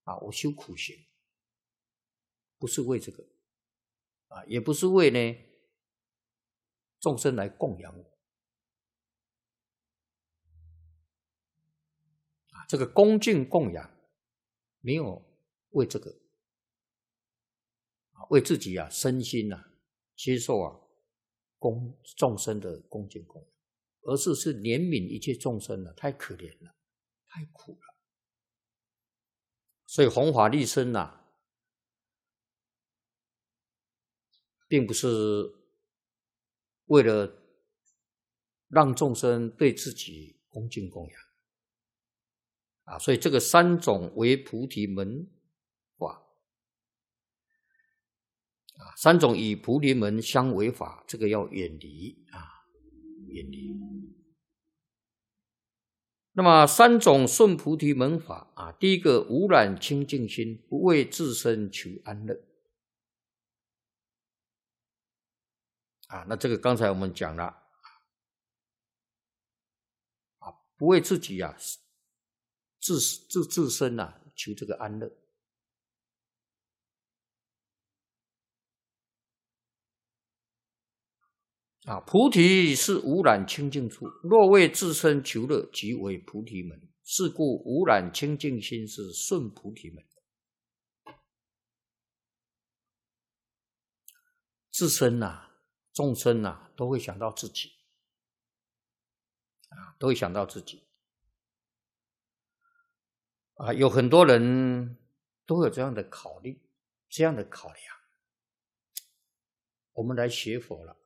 我修苦行，不是为这个也不是为呢众生来供养我这个恭敬供养没有为这个为自己身心接受众生的恭敬供养，而是怜悯一切众生太可怜了，太苦了。所以弘法利生并不是为了让众生对自己恭敬供养所以这个三种为菩提门法三种以菩提门相违法，这个要远离远离。那么三种顺菩提门法第一个无染清净心，不为自身求安乐那这个刚才我们讲了不为自己自身求这个安乐菩提是无染清净处，若为自身求乐，即为菩提门。是故无染清净心是顺菩提门。自身众生都会想到自己都会想到自己有很多人都有这样的考虑，这样的考量。我们来学佛了